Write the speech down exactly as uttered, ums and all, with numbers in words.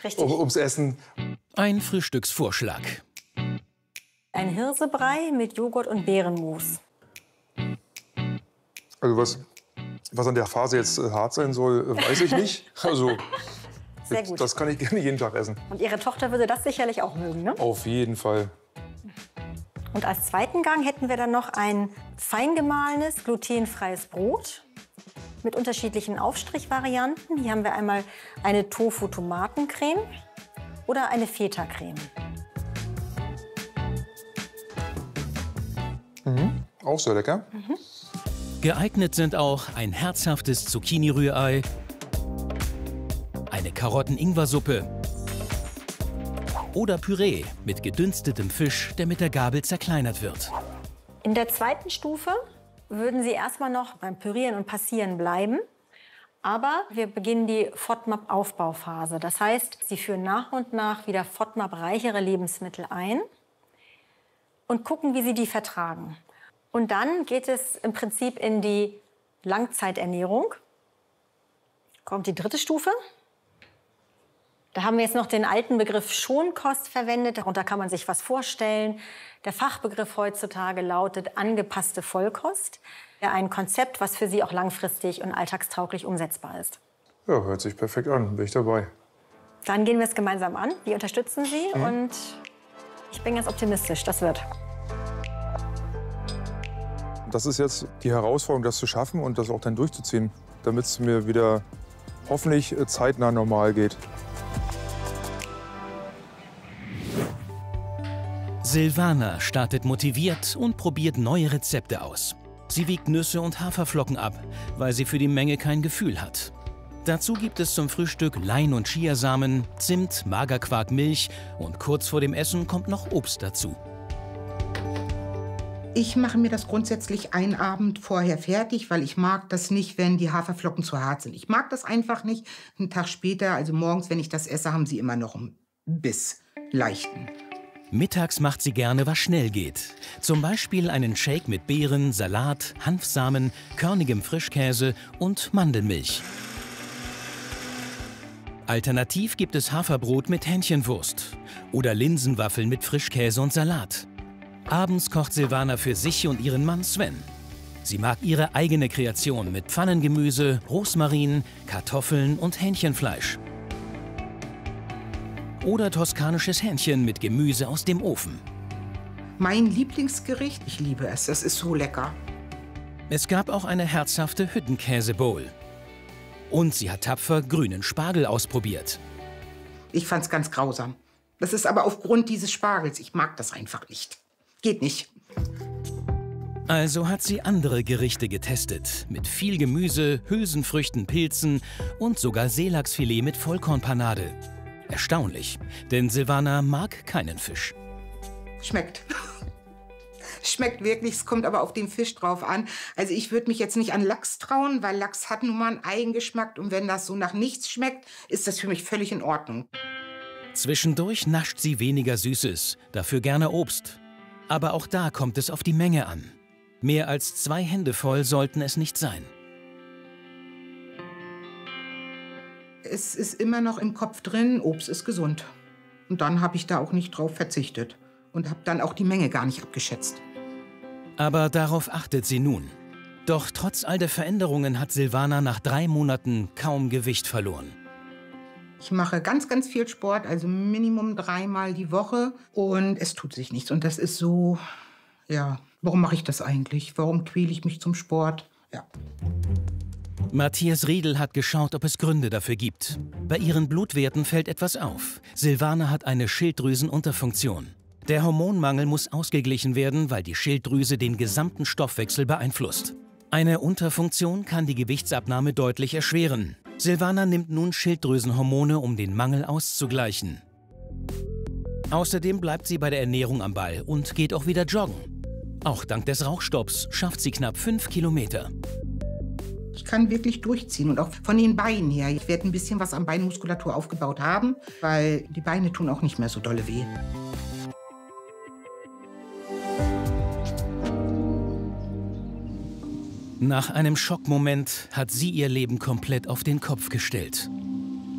Richtig. ums Essen. Ein Frühstücksvorschlag. Ein Hirsebrei mit Joghurt und Beerenmus. Also was, was an der Phase jetzt äh, hart sein soll, äh, weiß ich nicht. Also Sehr gut. das kann ich gerne jeden Tag essen. Und Ihre Tochter würde das sicherlich auch mögen, ne? Auf jeden Fall. Und als zweiten Gang hätten wir dann noch ein fein gemahlenes, glutenfreies Brot mit unterschiedlichen Aufstrichvarianten. Hier haben wir einmal eine Tofu-Tomatencreme oder eine Feta-Creme. Mhm. Auch sehr lecker. Mhm. Geeignet sind auch ein herzhaftes Zucchini-Rührei, eine Karotten-Ingwer-Suppe oder Püree mit gedünstetem Fisch, der mit der Gabel zerkleinert wird. In der zweiten Stufe würden Sie erstmal noch beim Pürieren und Passieren bleiben. Aber wir beginnen die FODMAP-Aufbauphase. Das heißt, Sie führen nach und nach wieder FODMAP-reichere Lebensmittel ein und gucken, wie Sie die vertragen. Und dann geht es im Prinzip in die Langzeiternährung. Kommt die dritte Stufe. Da haben wir jetzt noch den alten Begriff Schonkost verwendet. Darunter kann man sich was vorstellen. Der Fachbegriff heutzutage lautet angepasste Vollkost. Ja, ein Konzept, was für Sie auch langfristig und alltagstauglich umsetzbar ist. Ja, hört sich perfekt an. Bin ich dabei. Dann gehen wir es gemeinsam an. Wir unterstützen Sie Mhm. und ich bin ganz optimistisch. Das wird. Das ist jetzt die Herausforderung, das zu schaffen und das auch dann durchzuziehen, damit es mir wieder hoffentlich zeitnah normal geht. Silvana startet motiviert und probiert neue Rezepte aus. Sie wiegt Nüsse und Haferflocken ab, weil sie für die Menge kein Gefühl hat. Dazu gibt es zum Frühstück Lein- und Chiasamen, Zimt, Magerquark, Milch und kurz vor dem Essen kommt noch Obst dazu. Ich mache mir das grundsätzlich einen Abend vorher fertig, weil ich mag das nicht, wenn die Haferflocken zu hart sind. Ich mag das einfach nicht. Einen Tag später, also morgens, wenn ich das esse, haben sie immer noch einen Biss, leichten. Mittags macht sie gerne, was schnell geht. Zum Beispiel einen Shake mit Beeren, Salat, Hanfsamen, körnigem Frischkäse und Mandelmilch. Alternativ gibt es Haferbrot mit Hähnchenwurst oder Linsenwaffeln mit Frischkäse und Salat. Abends kocht Silvana für sich und ihren Mann Sven. Sie mag ihre eigene Kreation mit Pfannengemüse, Rosmarin, Kartoffeln und Hähnchenfleisch. Oder toskanisches Hähnchen mit Gemüse aus dem Ofen. Mein Lieblingsgericht, ich liebe es, es ist so lecker. Es gab auch eine herzhafte Hüttenkäse-Bowl. Und sie hat tapfer grünen Spargel ausprobiert. Ich fand's ganz grausam. Das ist aber aufgrund dieses Spargels. Ich mag das einfach nicht. Geht nicht. Also hat sie andere Gerichte getestet. Mit viel Gemüse, Hülsenfrüchten, Pilzen und sogar Seelachsfilet mit Vollkornpanade. Erstaunlich, denn Silvana mag keinen Fisch. Schmeckt. Schmeckt wirklich, es kommt aber auf den Fisch drauf an. Also ich würde mich jetzt nicht an Lachs trauen, weil Lachs hat nun mal einen Eigengeschmack. Und wenn das so nach nichts schmeckt, ist das für mich völlig in Ordnung. Zwischendurch nascht sie weniger Süßes, dafür gerne Obst. Aber auch da kommt es auf die Menge an. Mehr als zwei Hände voll sollten es nicht sein. Es ist immer noch im Kopf drin, Obst ist gesund. Und dann habe ich da auch nicht drauf verzichtet. Und habe dann auch die Menge gar nicht abgeschätzt. Aber darauf achtet sie nun. Doch trotz all der Veränderungen hat Silvana nach drei Monaten kaum Gewicht verloren. Ich mache ganz, ganz viel Sport, also Minimum dreimal die Woche. Und es tut sich nichts. Und das ist so, ja, warum mache ich das eigentlich? Warum quäle ich mich zum Sport? Ja. Matthias Riedel hat geschaut, ob es Gründe dafür gibt. Bei ihren Blutwerten fällt etwas auf. Silvana hat eine Schilddrüsenunterfunktion. Der Hormonmangel muss ausgeglichen werden, weil die Schilddrüse den gesamten Stoffwechsel beeinflusst. Eine Unterfunktion kann die Gewichtsabnahme deutlich erschweren. Silvana nimmt nun Schilddrüsenhormone, um den Mangel auszugleichen. Außerdem bleibt sie bei der Ernährung am Ball und geht auch wieder joggen. Auch dank des Rauchstopps schafft sie knapp fünf Kilometer. Ich kann wirklich durchziehen und auch von den Beinen her. Ich werde ein bisschen was an Beinmuskulatur aufgebaut haben, weil die Beine tun auch nicht mehr so dolle weh. Nach einem Schockmoment hat sie ihr Leben komplett auf den Kopf gestellt.